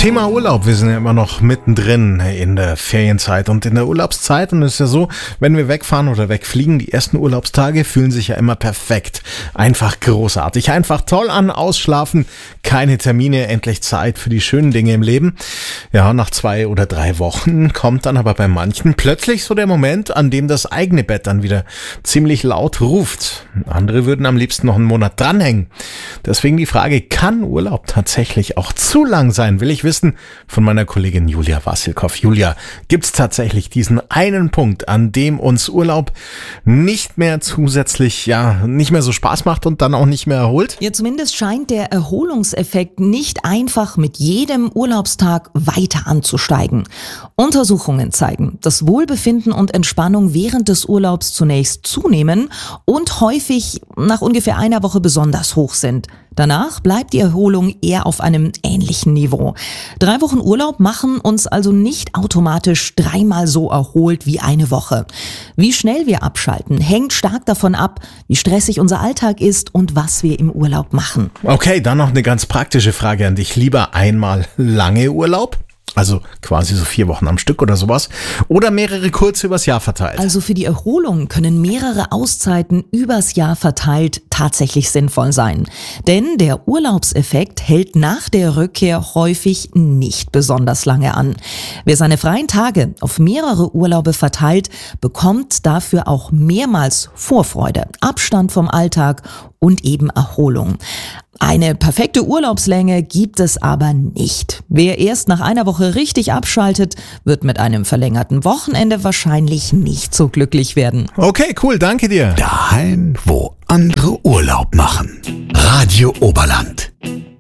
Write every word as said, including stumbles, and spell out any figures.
Thema Urlaub, wir sind ja immer noch mittendrin in der Ferienzeit und in der Urlaubszeit, und es ist ja so, wenn wir wegfahren oder wegfliegen, die ersten Urlaubstage fühlen sich ja immer perfekt, einfach großartig, einfach toll an, ausschlafen, keine Termine, endlich Zeit für die schönen Dinge im Leben. Ja, nach zwei oder drei Wochen kommt dann aber bei manchen plötzlich so der Moment, an dem das eigene Bett dann wieder ziemlich laut ruft. Andere würden am liebsten noch einen Monat dranhängen. Deswegen die Frage, kann Urlaub tatsächlich auch zu lang sein, will ich wissen von meiner Kollegin Julia Wassilkow. Julia, gibt's tatsächlich diesen einen Punkt, an dem uns Urlaub nicht mehr zusätzlich, ja, nicht mehr so Spaß macht und dann auch nicht mehr erholt? Ja, zumindest scheint der Erholungseffekt nicht einfach mit jedem Urlaubstag weiter anzusteigen. Untersuchungen zeigen, dass Wohlbefinden und Entspannung während des Urlaubs zunächst zunehmen und häufig nach ungefähr einer Woche besonders hoch sind. Danach bleibt die Erholung eher auf einem ähnlichen Niveau. Drei Wochen Urlaub machen uns also nicht automatisch dreimal so erholt wie eine Woche. Wie schnell wir abschalten, hängt stark davon ab, wie stressig unser Alltag ist und was wir im Urlaub machen. Okay, dann noch eine ganz praktische Frage an dich. Lieber einmal lange Urlaub? Also quasi so vier Wochen am Stück oder sowas. Oder mehrere kurz übers Jahr verteilt. Also für die Erholung können mehrere Auszeiten übers Jahr verteilt tatsächlich sinnvoll sein. Denn der Urlaubseffekt hält nach der Rückkehr häufig nicht besonders lange an. Wer seine freien Tage auf mehrere Urlaube verteilt, bekommt dafür auch mehrmals Vorfreude, Abstand vom Alltag und eben Erholung. Eine perfekte Urlaubslänge gibt es aber nicht. Wer erst nach einer Woche richtig abschaltet, wird mit einem verlängerten Wochenende wahrscheinlich nicht so glücklich werden. Okay, cool, danke dir. Daheim, wo andere Urlaub machen. Radio Oberland.